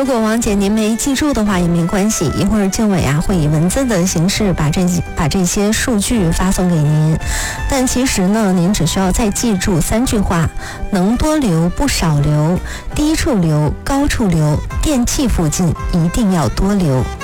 如果王姐您没记住的话也没关系，一会儿政委会以文字的形式把这些数据发送给您。但其实呢，您只需要再记住3句话：能多留不少留，低处留高处留，电器附近一定要多留。